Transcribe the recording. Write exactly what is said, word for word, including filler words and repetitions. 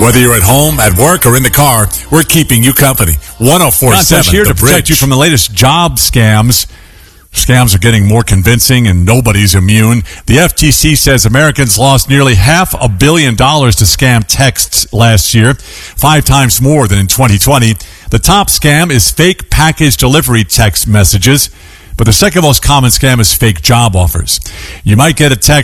Whether you're at home, at work, or in the car, we're keeping you company. one oh four point seven here The to protect Bridge. you from the latest job scams. Scams are getting more convincing, and nobody's immune. The F T C says Americans lost nearly half a billion dollars to scam texts last year, five times more than in twenty twenty. The top scam is fake package delivery text messages, but the second most common scam is fake job offers. You might get a text